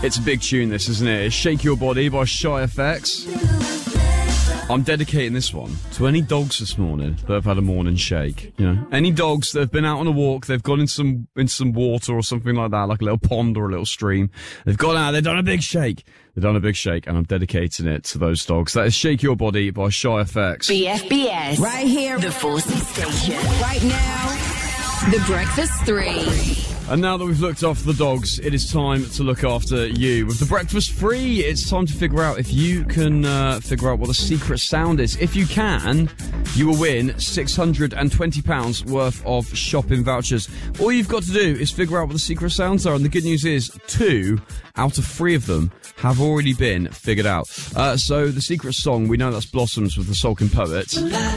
It's a big tune, this, isn't it? It's Shake Your Body by Shy FX. I'm dedicating this one to any dogs this morning that have had a morning shake. You know, any dogs that have been out on a walk, they've gone in some water or something like that, like a little pond or a little stream. They've gone out, they've done a big shake. And I'm dedicating it to those dogs. That is Shake Your Body by Shy FX. BFBS. Right here. The Forces Station. Right now. The Breakfast 3. And now that we've looked after the dogs, it is time to look after you. With the Breakfast Free, it's time to figure out if you can figure out what the secret sound is. If you can, you will win £620 worth of shopping vouchers. All you've got to do is figure out what the secret sounds are, and the good news is 2 out of 3 of them have already been figured out. So the secret song, we know that's Blossoms with the Sulking Poet.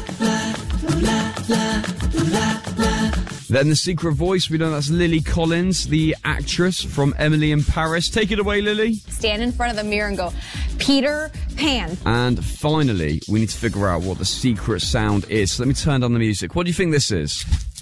Then the secret voice, we know that's Lily Collins, the actress from Emily in Paris. Take it away, Lily. Stand in front of the mirror and go, Peter Pan. And finally, we need to figure out what the secret sound is. So let me turn down the music. What do you think this is?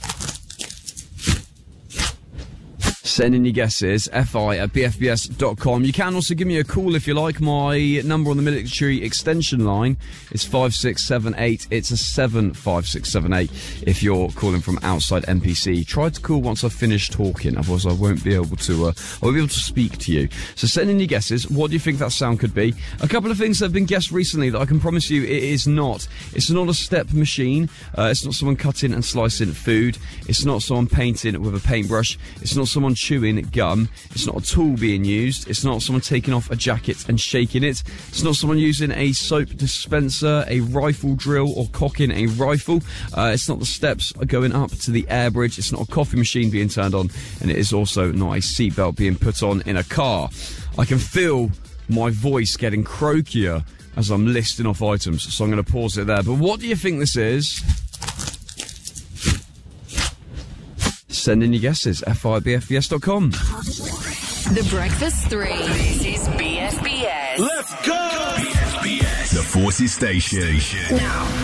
Send in your guesses, fi@bfbs.com. You can also give me a call if you like. My number on the military extension line is 5678. It's a 75678 if you're calling from outside NPC. Try to call once I've finished talking, otherwise I won't be able to speak to you. So send in your guesses. What do you think that sound could be? A couple of things that have been guessed recently that I can promise you it is not. It's not a step machine. It's not someone cutting and slicing food. It's not someone painting with a paintbrush. It's not someone chewing gum. It's not a tool being used. It's not someone taking off a jacket and shaking it. It's not someone using a soap dispenser, a rifle drill, or cocking a rifle. It's not the steps going up to the air bridge. It's not a coffee machine being turned on, and it is also not a seatbelt being put on in a car. I can feel my voice getting croakier as I'm listing off items, so I'm going to pause it there. But what do you think this is? Send in your guesses, fi@bfbs.com. The Breakfast 3. This is BFBS. Let's go! BFBS, the Forces Station. Now.